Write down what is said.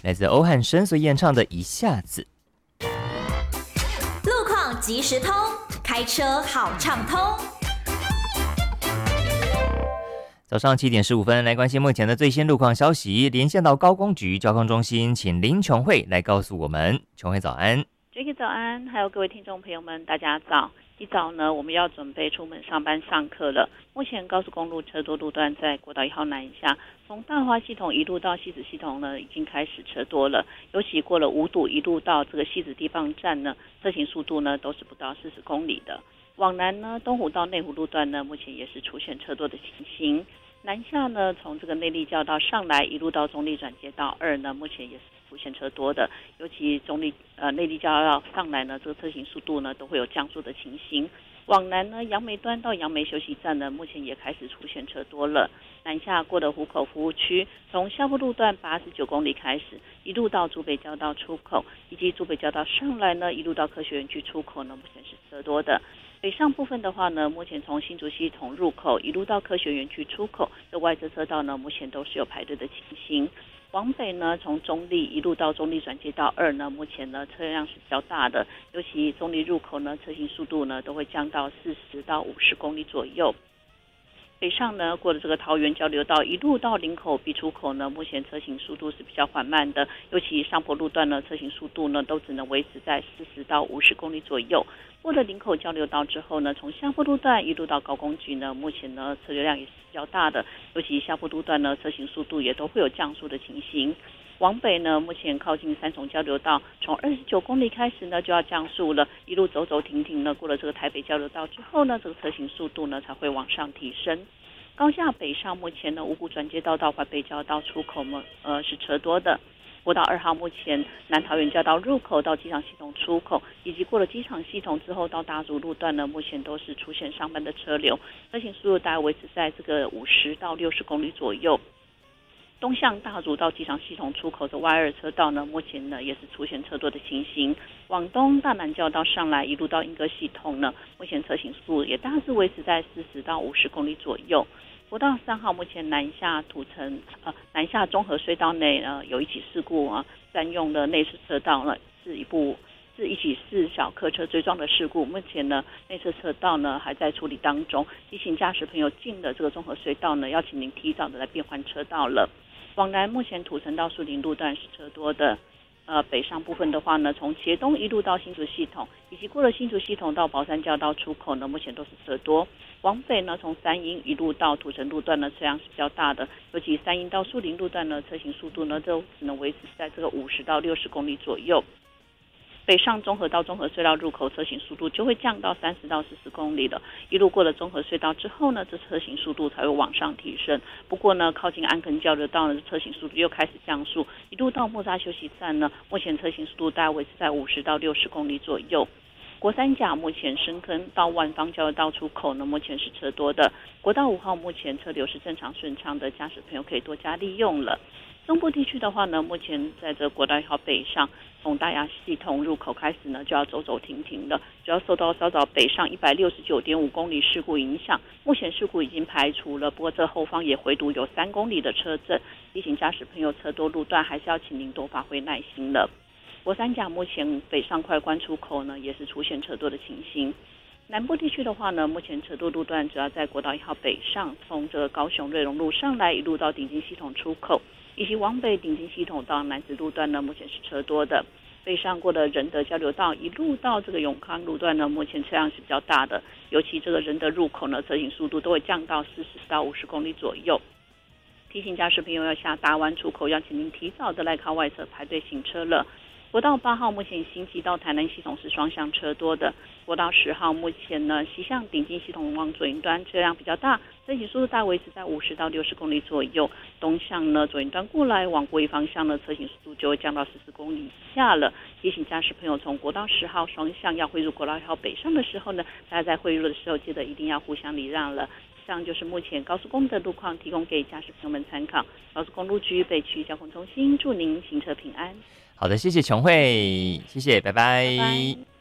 来自欧汉声所演唱的《一下子》。 路况即时通，开车好畅通。 早上7点15分，来关心目前的最新路况消息。连线到高工局交通中心，请林琼慧来告诉我们。琼慧早安。 Jacky 早安，还有各位听众朋友们，大家早。一早呢，我们要准备出门上班上课了。目前高速公路车多路段在国道1号南下，从大花系统一路到汐止系统呢，已经开始车多了。尤其过了五堵一路到这个汐止地磅站呢，车行速度呢都是不到40公里的。往南呢，东湖到内湖路段呢，目前也是出现车多的情形。南下呢，从这个内坜交道上来，一路到中坜转接道2呢，目前也是出现车多的。尤其内坜交道上来呢，这个车行速度呢都会有降速的情形。往南呢，杨梅端到杨梅休息站呢，目前也开始出现车多了。南下过了湖口服务区，从下坡路段89公里开始，一路到竹北交道出口，以及竹北交道上来呢，一路到科学园区出口呢，目前是车多的。北上部分的话呢，目前从新竹系统入口一路到科学园区出口的外侧车道呢，目前都是有排队的情形。往北呢，从中坜一路到中坜转接道2呢，目前呢车辆是比较大的，尤其中坜入口呢，车行速度呢都会降到40到50公里左右。北上呢，过了这个桃园交流道一路到林口 B 出口呢，目前车行速度是比较缓慢的，尤其上坡路段呢，车行速度呢都只能维持在40到50公里左右。过了林口交流道之后呢，从下坡路段一路到高工局呢，目前呢车流量也是比较大的，尤其下坡路段呢，车行速度也都会有降速的情形。往北呢，目前靠近三重交流道，从29公里开始呢就要降速了，一路走走停停呢，过了这个台北交流道之后呢，这个车行速度呢才会往上提升。高架北上目前呢，五股转接道到环北交道出口是车多的。国道2号目前南桃园交道入口到机场系统出口，以及过了机场系统之后到大竹路段呢，目前都是出现上班的车流，车行速度大概维持在这个50到60公里左右。东向大竹到机场系统出口的Y2车道呢，目前呢也是出现车多的情形。往东大南交道上来一路到莺歌系统呢，目前车行速度也大致维持在40到50公里左右。国道3号目前南下南下中和隧道内有一起事故占用了内侧车道呢，是一起4小客车追撞的事故。目前呢，内侧车道呢还在处理当中，提醒驾驶朋友进了这个中和隧道呢，要请您提早的来变换车道了。往南目前土城到树林路段是车多的。北上部分的话呢，从茄东一路到新竹系统，以及过了新竹系统到宝山交道出口呢，目前都是车多。往北呢，从三鶯一路到土城路段呢，车辆是比较大的，尤其三鶯到树林路段呢，车行速度呢都只能维持在这个50到60公里左右。北上中和到中和隧道入口，车行速度就会降到30到40公里了。一路过了中和隧道之后呢，这车行速度才会往上提升。不过呢，靠近安坑交流道呢，车行速度又开始降速。一路到木栅休息站呢，目前车行速度大概维持在50到60公里左右。国三甲目前深坑到万方交流道出口呢，目前是车多的。国道5号目前车流是正常顺畅的，驾驶朋友可以多加利用了。中部地区的话呢，目前在这国道1号北上，从大雅系统入口开始呢，就要走走停停的，主要受到稍早北上169.5公里事故影响。目前事故已经排除了，不过这后方也回堵有3公里的车阵，提醒驾驶朋友车多路段还是要请您多发挥耐心了。国三甲目前北上快关出口呢，也是出现车多的情形。南部地区的话呢，目前车多路段主要在国道1号北上，从这个高雄瑞隆路上来，一路到顶金系统出口，以及往北顶金系统到南子路段呢，目前是车多的。北上过的仁德交流道一路到这个永康路段呢，目前车辆是比较大的，尤其这个仁德入口呢，车行速度都会降到40到50公里左右。提醒驾驶朋友要下大湾出口，要请您提早的来靠外侧排队行车了。国道8号目前新集到台南系统是双向车多的。国道10号目前呢，西向顶金系统往左营端车辆比较大，车行速度大维持在50到60公里左右。东向呢，左营端过来往国一方向呢，车行速度就会降到14公里以下了。提醒驾驶朋友从国道10号双向要汇入国道1号北上的时候呢，大家在汇入的时候记得一定要互相礼让了。以上就是目前高速公路的路况，提供给驾驶朋友们参考。高速公路局北区交通中心祝您行车平安。 好的，谢谢琼慧，谢谢，拜拜。 拜拜。